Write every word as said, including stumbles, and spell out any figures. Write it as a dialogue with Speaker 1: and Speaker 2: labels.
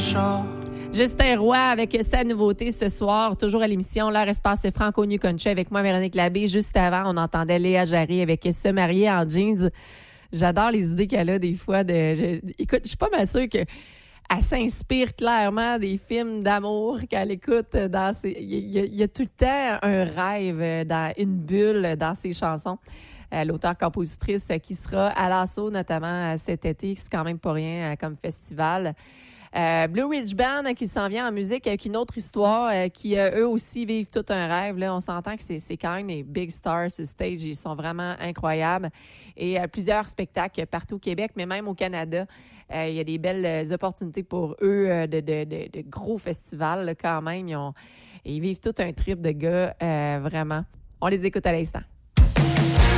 Speaker 1: char.
Speaker 2: Justin Roy avec sa nouveauté ce soir, toujours à l'émission Leur Espace Franco New Country avec moi, Véronique Labbé. Juste avant, on entendait Léa Jarry avec Se marier en jeans. J'adore les idées qu'elle a des fois. De, je, écoute, je suis pas mal sûre que elle s'inspire clairement des films d'amour qu'elle écoute dans ses... Il y, a, il y a tout le temps un rêve, dans une bulle dans ses chansons. Euh, l'auteure-compositrice qui sera à l'assaut, notamment cet été, c'est quand même pas rien comme festival. Euh, Blue Ridge Band qui s'en vient en musique avec une autre histoire euh, qui, euh, eux aussi, vivent tout un rêve. Là, on s'entend que c'est, c'est quand même des big stars sur stage. Ils sont vraiment incroyables. Et euh, plusieurs spectacles partout au Québec, mais même au Canada. Euh, il y a des belles opportunités pour eux euh, de, de, de, de gros festivals là, quand même. Ils, ont, ils vivent tout un trip de gars, euh, vraiment. On les écoute à l'instant.